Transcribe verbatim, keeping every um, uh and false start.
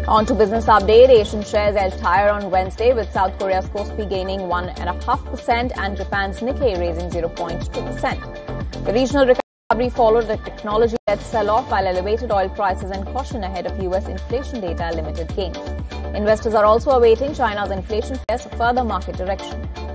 On to business update. Asian shares edged higher on Wednesday, with South Korea's Kospi gaining one point five percent and Japan's Nikkei raising zero point two percent. The regional recovery followed a technology-led sell-off, while elevated oil prices and caution ahead of U S inflation data limited gains. Investors are also awaiting China's inflation figures for further market direction.